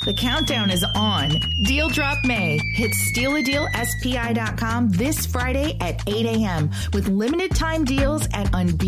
The countdown is on. Deal Drop May. Hit stealadealspi.com this Friday at 8 a.m. with limited time deals at unbeatable